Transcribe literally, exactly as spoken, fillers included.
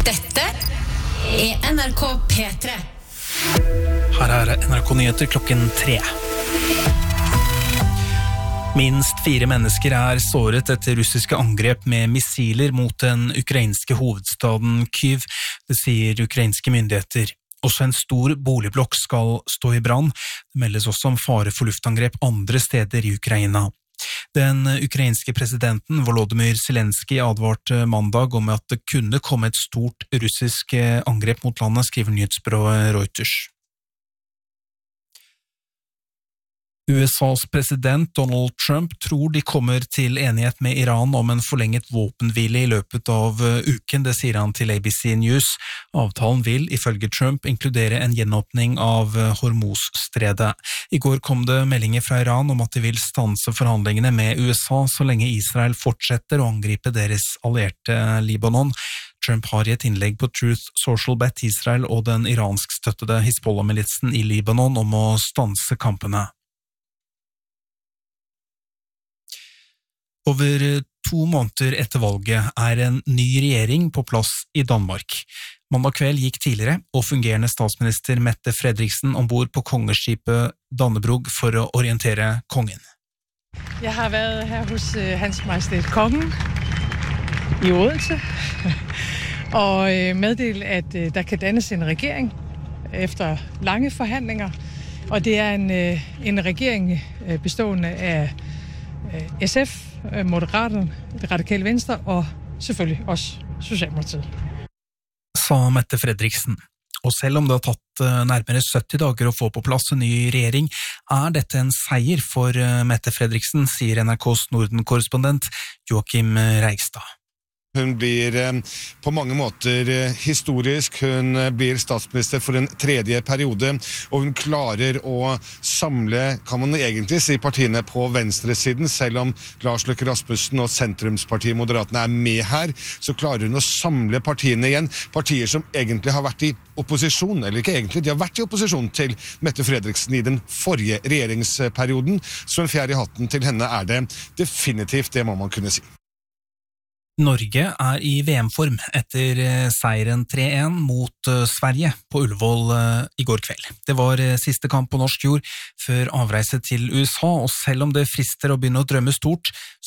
Dette er N R K P tre. Her er N R K-nyheter klokken tre. Minst fire mennesker er såret etter russiske angrep med missiler mot den ukrainske hovedstaden Kyiv, det sier ukrainske myndigheter. Også en stor boligblokk skal stå i brann. Det meldes også om fare for luftangrep andre steder i Ukraina. Den ukrainske presidenten Volodymyr Zelenskyj advarte mandag om at det kunne komme et stort russisk angrep mot landet, skriver nyhetsbyrået Reuters. U S A's president Donald Trump tror de kommer til enighet med Iran om en forlenget våpenhvile i løpet av uken, det sier han til A B C News. Avtalen vil, ifølge Trump, inkludere en gjenåpning av Hormuz-stredet. I går kom det meldinger fra Iran om at de vil stanse forhandlingene med U S A så lenge Israel fortsetter å angripe deres allierte Libanon. Trump har i et innlegg på Truth Social bedt Israel og den iranskstøttede Hizbollah-militsen i Libanon om å stanse kampene. Over to måneder etter valget er en ny regjering på plass i Danmark. Mandag kveld gikk tidligere og fungerende statsminister Mette Frederiksen ombord på kongeskipet Dannebrog for å orientere kongen. Jeg har været her hos Hans Majestet Kongen i Odense og meddelt at der kan dannes en regering efter lange forhandlinger, og det er en, en regering bestående av S F, Moderaterne, Det Radikale Venstre og selvfølgelig også Socialdemokratiet. Sa Mette Frederiksen. Og selv om det har tatt nærmere sytti dager å få på plass en ny regjering, er dette en seier for Mette Frederiksen, sier N R K's Norden-korrespondent Joachim Reigstad. Hun blir på mange måter historisk, hun blir statsminister for en tredje periode, og hun klarer å samle, kan man egentlig si, partiene på venstresiden, selv om Lars Løkke Rasmussen og sentrumspartiet Moderaterne er med her, så klarer hun å samle partiene igjen, partier som egentlig har vært i opposisjon, eller ikke egentlig, de har vært i opposisjon til Mette Frederiksen i den forrige regjeringsperioden, så en fjær i hatten til henne er det definitivt, det må man kunne si. Norge er i V M-form etter seieren tre en mot Sverige på Ullevål i går kveld. Det var siste kamp på norsk jord før avreise til U S A, og selv om det frister å begynne å drømme stort,